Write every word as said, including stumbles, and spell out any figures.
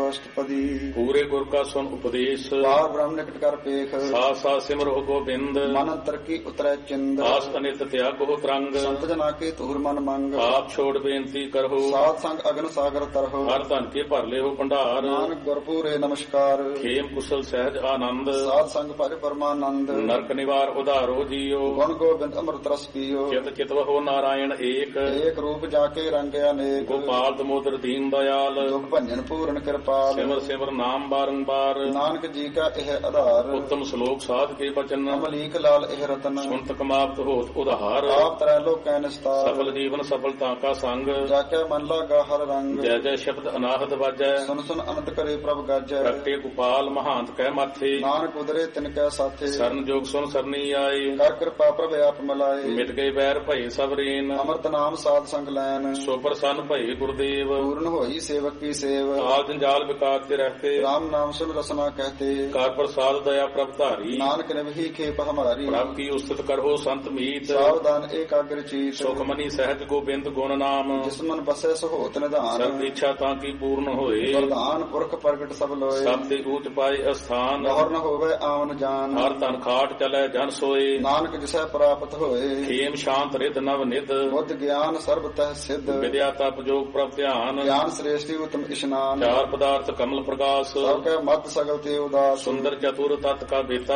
ਅਸ਼ਟਪਦੀ। ਪੂਰੇ ਗੁਰ ਕਾ ਸੁਨ ਉਪਦੇਸ਼, ਬਾਰ ਬ੍ਰਹਮ ਨਿਕਟ ਕਰ ਪੇਖ, ਸਾਥ ਸਾਥ ਸਿਮਰੋ ਗੋਬਿੰਦ। ਮਨ ਅੰਤਰ ਕੀ ਉਤਰੈ ਚਿੰਦ, ਆਸ ਅਨਿਤ ਤਿਆਗੋ ਤਰੰਗ, ਸੰਤ ਜਨਾ ਕੇ ਤੁਰ ਮਨ ਮੰਗ। ਆਪ ਛੋੜ ਬੇਨਤੀ ਕਰੋ, ਸਾਧ ਸੰਗ ਅਗਨ ਸਾਗਰ ਤਰਹੁ, ਹਰ ਧਨ ਕੇ ਭਰ ਲਿਓ ਭੰਡਾਰ। ਨਾਨਕ ਗੁਰਪੂਰੇ ਨਮਸਕਾਰ, ਖੇਮ ਕੁਸ਼ਲ ਸਹਿਜ ਆਨੰਦ, ਸਾਧ ਸੰਗ ਭਜ ਪਰਮਾਨੰਦ। ਨਰਕ ਨਿਵਾਰ ਉਧਾਰੋ ਜੀਓ, ਗੁਣ ਗੋਬਿੰਦ ਅੰਮ੍ਰਿਤ ਰਸ ਪੀਓ, ਚਿਤ ਚਿਤਵਹੁ ਨਾਰਾਇਣ ਏਕ। ਏਕ ਰੂਪ ਜਾ ਕੇ ਰੰਗ ਅਨੇਕ, ਗੋਪਾਲ ਦਮੋਦਰ ਦੀਨ ਦਇਆਲ, ਦੁਖ ਭੰਜਨ ਪੂਰਨ ਕਿਰਪਾਲ। ਸਿਮਰ ਸਿਮਰ ਨਾਮ ਬਾਰੰਬਾਰ, ਨਾਨਕ ਜੀ ਕਾ ਇਹ ਆਧਾਰ, ਉੱਤਮ ਸ਼ਲੋਕ ਸਾਧ ਕੇ ਬਚਨ। ਅਮਲੀਕ ਲਾਲ ਇਹ ਰਤਨ, ਸੁਨਤ ਕਮਾਵਤ ਹੋਤ ਉਧਾਰ। ਆਪ ਤਰੈ ਲੋਕੈ ਨਿਸਤਾਰ, ਸਫਲ ਜੀਵਨ ਸਫਲਤਾ ਕਾ ਸੰਗ। ਜਾ ਕੇ ਮਨ ਲਾਗਾ ਹਰ ਰੰਗ। ਜੈ ਜੈ ਸ਼ਬਦ ਅਨਾਹਦ ਵਾਜੈ, ਸੁਨ ਸੁਨ ਅਨੰਤ ਕਰੇ ਪ੍ਰਭ ਗਾਜੈ। ਪ੍ਰਗਟੇ ਗੋਪਾਲ ਮਹਾਂਤ ਕਹਿ ਮਾਥੇ, ਨਾਨਕ ਉਦਰੇ ਤਿਨ ਕੈ ਸਾਥੇ। ਸਰਨ ਜੋਗ ਸੁਨ ਸਰਨੀ ਆਏ, ਕਰ ਕਿਰਪਾ ਪ੍ਰਭ ਆਪ ਮਲਾਏ। ਮਿਟ ਗਏ ਬੈਰ ਭਏ ਸਭ ਰੇਨ। ਅੰਮ੍ਰਿਤ ਨਾਮ ਸਾਧ ਸੰਗ ਲੈਨ, ਸੋ ਪ੍ਰਸੰਨ ਭਏ ਗੁਰਦੇਵ। ਪੂਰਨ ਹੋਈ ਸੇਵਕ ਕੀ ਸੇਵ। ਆਲ ਜੰਜਾਲ ਵਿਕਾਰ ਤੇ ਰਹਤੇ, ਰਾਮ ਨਾਮ ਸੁਨ ਰਸਨਾ ਕਹਤੇ। ਕਰ ਪ੍ਰਸਾਦ ਦਇਆ ਪ੍ਰਭ ਧਾਰੀ। ਨਾਨਕ ਨਿਵਹੀ ਖੇਪ ਹਮਾਰੀ, ਪ੍ਰਭ ਕੀ ਉਸਤਤ ਕਰੋ ਸੰਤ ਮੀਤ। ਸਾਵਧਾਨ ਏਕਾਗਰ ਚੀਤ, ਸੁਖ ਮਨੀ ਸਹਿਜ ਗੋਬਿੰਦ ਗੁਣ ਨਾਮ। ਜਿਸ ਮਨ ਬਸੈ ਸੋਹਤ ਨਿਧਾਨ। ਸਰਬ ਇੱਛਾ ਤਾਂ ਕੀ ਪੂਰਨ ਹੋਏ, ਵਰਦਾਨ ਪੁਰਖ ਪ੍ਰਗਟ ਸਭ ਲੋਏ। ਸਭ ਤੇ ਊਚ ਪਾਏ ਅਸਥਾਨ। ਬਹੁਰ ਨ ਹੋਵੇ ਆਵਨ ਜਾਨ, ਹਰ ਤਨ ਖਾਟ ਚਲੈ ਜਨ ਸੋਏ। ਨਾਨਕ ਜਿਸੈ ਪ੍ਰਾਪਤ ਹੋਏ। ਖੇਮ ਸ਼ਾਂਤ ਰਿਦ ਨਵ ਨਿਧ, ਬੁੱਧ ਗਿਆਨ ਸਰਬ ਤਹਿ ਸਿੱਧ। ਵਿਦਿਆ ਤਪ ਜੋਗ ਪ੍ਰਭ ਧਿਆਨ। ਗਿਆਨ ਸ੍ਰੇਸ਼ਟੀ ਉਤਮ ਇਸ਼ਨਾਨ, ਚਾਰ ਪਦਾਰਥ ਕਮਲ ਪ੍ਰਕਾਸ਼। ਸਭ ਕੈ ਮਤ ਸਗਲ ਤੇ ਉਦਾਸ। ਸੁੰਦਰ ਚਤੁਰ ਤਤ ਕਾ ਬੇਤਾ,